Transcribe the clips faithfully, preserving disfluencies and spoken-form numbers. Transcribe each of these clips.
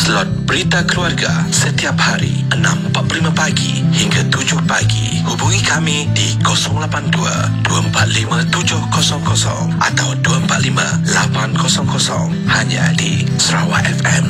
Slot Berita Keluarga setiap hari enam empat puluh lima pagi hingga tujuh pagi. Hubungi kami di kosong lapan dua, dua empat lima, tujuh kosong kosong atau dua empat lima, lapan kosong kosong hanya di Sarawak F M.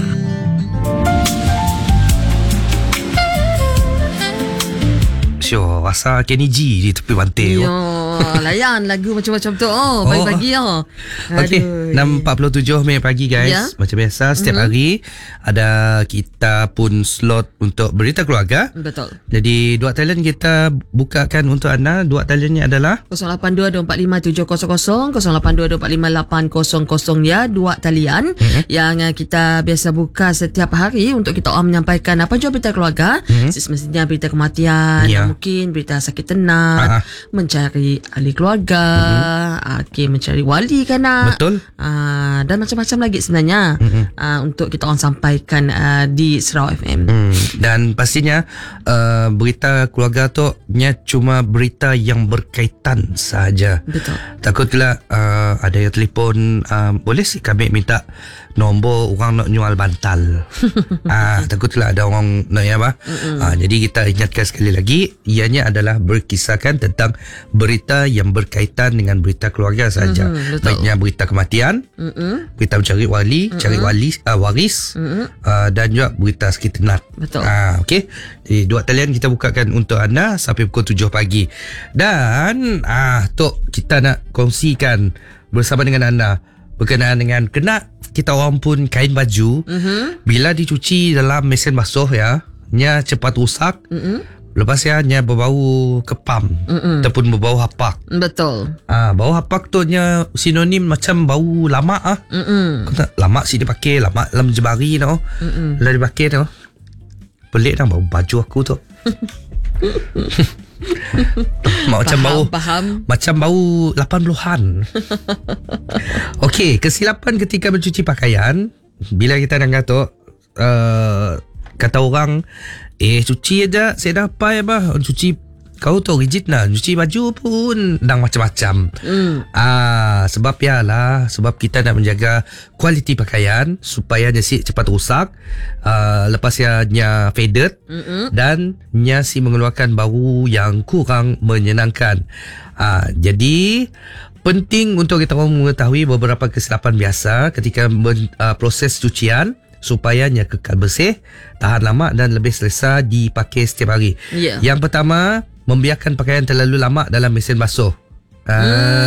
Syur, rasa Kenny G di tepi pantai. Yo, layan lagu macam-macam tu. Oh, pagi-pagi oh. Okey, enam empat puluh tujuh minit pagi guys. Ya? Macam biasa setiap mm-hmm. hari ada kita pun slot untuk berita keluarga. Betul. Jadi dua talian kita bukakan untuk anda. Dua taliannya adalah kosong lapan dua, dua empat lima, tujuh kosong kosong, kosong lapan dua, dua empat lima, lapan kosong kosong ya. Dua talian mm-hmm. yang kita biasa buka setiap hari untuk kita orang menyampaikan apa jua berita keluarga. Mm-hmm. Semestinya berita kematian, ya. Mungkin berita sakit tenat, uh-huh. mencari ahli keluarga, uh-huh. okay, mencari wali kanak. Betul. Uh, dan macam-macam lagi sebenarnya uh-huh. uh, untuk kita orang sampaikan uh, di Sarawak F M. Hmm. Dan pastinya uh, berita keluarga tu nya cuma berita yang berkaitan sahaja. Betul. Takutlah uh, ada yang telefon, uh, boleh sih kami minta nombor orang nak jual bantal. Ah, takutlah ada orang nak ya apa. Ah, jadi kita ingatkan sekali lagi, ianya adalah berkisahkan tentang berita yang berkaitan dengan berita keluarga saja. Mm-hmm, baiknya berita kematian, mm-hmm. berita mencari wali, mm-hmm. cari wali uh, waris, mm-hmm. uh, dan juga berita sakit tenat. Betul. Ah, okey. Jadi dua talian kita bukakan untuk anda sampai pukul tujuh pagi. Dan ah tok kita nak kongsikan bersama dengan anda berkenaan dengan kena kita orang pun kain baju mm-hmm. bila dicuci dalam mesin basuh ya, nya cepat rusak. Mm-hmm. Lepas ya nya berbau kepam mm-hmm. ataupun berbau hapak. Betul. Ah, bau hapak tu nya sinonim macam bau lama ah. Mm-hmm. Kata lama sih dipakai, lama dalam jemari tu. Mm-hmm. Lah dipakai tu. Pelik dah bau baju aku tu. Macam faham, bau faham. Macam bau lapan puluhan. Okey, kesilapan ketika mencuci pakaian. Bila kita dah kata uh, kata orang, eh cuci aja saya dah apa ya bah, cuci kau tu rigid lah, cuci baju pun dah macam-macam. Mm. Ah, sebab ya lah, sebab kita nak menjaga kualiti pakaian supaya dia si cepat rusak. Uh, lepas ya nya faded. Mm-mm. Dan nya si mengeluarkan bau yang kurang menyenangkan. Ah, jadi penting untuk kita mengetahui beberapa kesilapan biasa ketika men, uh, proses cucian supaya nya kekal bersih, tahan lama dan lebih selesa dipakai setiap hari. Yeah. Yang pertama, membiarkan pakaian terlalu lama dalam mesin basuh. Ah.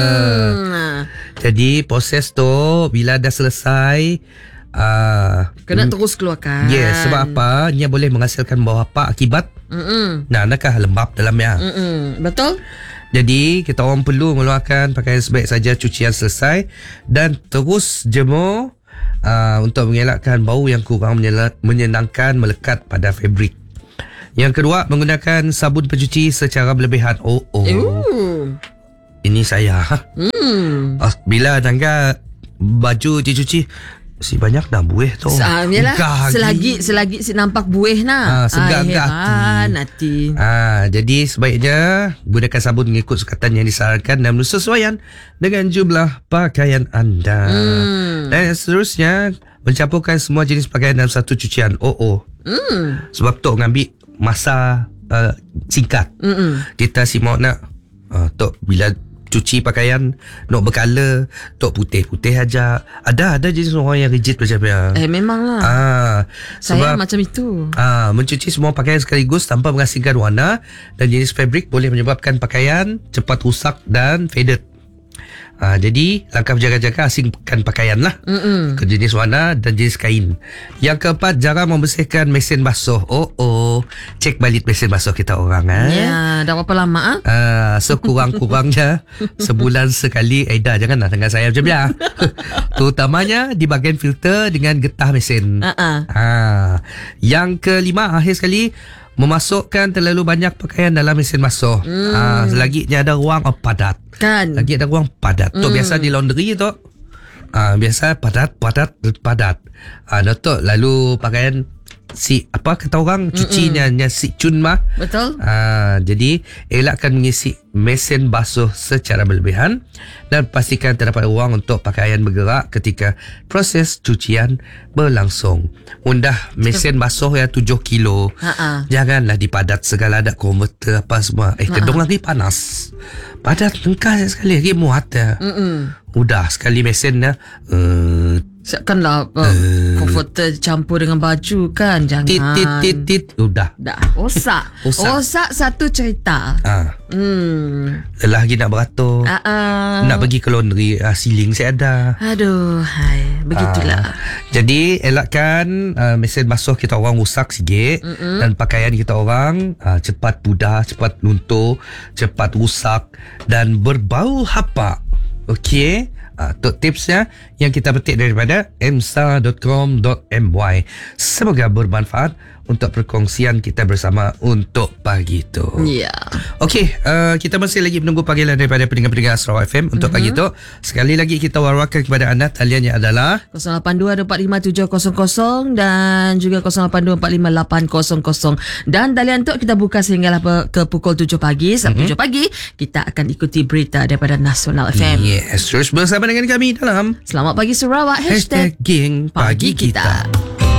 Hmm. Jadi proses tu bila dah selesai, ah, kena terus keluarkan. Yes, sebab apa? Ia boleh menghasilkan bau apa akibat Mm-mm. nah, nakah lembab dalamnya. Mm-mm. Betul. Jadi kita orang perlu mengeluarkan pakaian sebaik saja cucian selesai dan terus jemur uh, untuk mengelakkan bau yang kurang menyenangkan melekat pada fabrik. Yang kedua, menggunakan sabun pencuci secara berlebihan. Oh, oh. Ooh. Ini saya. Hmm. Bila tangga baju dicuci, si banyak dah buih tu. Sa- yalah, selagi selagi si nampak buih nah. Ha, segar hati. Ha, jadi sebaiknya gunakan sabun mengikut sukatan yang disarankan dan bersesuaian dengan jumlah pakaian anda. Hmm. Dan seterusnya, mencampurkan semua jenis pakaian dalam satu cucian. Oh, oh. Hmm. Sebab tu ngambil masa uh, singkat. Mm-mm. Kita si mau nak uh, tok bila cuci pakaian nak berkala, tok putih-putih aja. Ada ada jenis orang yang rigid macam ni. Eh memanglah. Ah, saya sebab, macam itu. Ah, mencuci semua pakaian sekaligus tanpa menghasilkan warna dan jenis fabrik boleh menyebabkan pakaian cepat rusak dan faded. Ha, jadi langkah berjaga-jaga asingkan pakaian lah ke jenis warna dan jenis kain. Yang keempat, jarang membersihkan mesin basuh. Oh oh, cek balik mesin basuh kita orang eh. Ya, dah berapa lama ah? Uh, sekurang-kurangnya sebulan sekali. Eh dah, janganlah dengan saya macam ya. Terutamanya di bahagian filter dengan getah mesin. Uh-uh. Ha. Yang kelima, akhir sekali, memasukkan terlalu banyak pakaian dalam mesin basuh. Hmm. Ah, selagi dia ada ruang oh, padat. Kan. Lagi ada ruang padat. Tu hmm. biasa di laundry tu. Ah, biasa padat, padat, padat. Ah, tu lalu pakaian si apa kata orang cucinya nya si cun mah. Betul. Ah, jadi elakkan mengisi mesin basuh secara berlebihan dan pastikan terdapat ruang untuk pakaian bergerak ketika proses cucian berlangsung. Undah mesin basuh yang tujuh kilo. Ha-ha. Janganlah dipadat segala, ada konverter apa semua. Eh, kedong lagi panas. Padat lengkas sekali lagi muat ya. Mm-mm. Udah sekali mesinnya uh, Siapkanlah uh, komforter campur dengan baju kan. Jangan. tit tit tit tit udah. Dah. Osak. Osak. Osak satu cerita. Ah, Hmm. lelah lagi nak beratur. Uh, uh. Nak pergi ke laundry, ah, siling saya ada. Aduh, hai, begitulah. Ah, jadi elakkan uh, mesin basuh kita orang rusak sikit. Mm-mm. Dan pakaian kita orang uh, cepat pudar, cepat luntur, cepat rusak dan berbau hapak. Okey. Uh, untuk tipsnya yang kita petik daripada m s a dot com dot m y. Semoga bermanfaat untuk perkongsian kita bersama untuk pagi itu. Ya. Okey, uh, kita masih lagi menunggu panggilan daripada pendengar-pendengar Sarawak F M untuk mm-hmm. pagi itu. Sekali lagi kita wawarkan kepada anda taliannya adalah kosong lapan dua dua empat lima tujuh kosong kosong dan juga kosong lapan dua empat lima lapan kosong kosong. Dan talian tu kita buka sehinggalah ke pukul tujuh pagi. Sampai mm-hmm. tujuh pagi kita akan ikuti berita daripada Nasional F M. Yes, terus bersama dengan kami dalam Selamat Pagi Sarawak. Hashtag Geng Pagi Kita.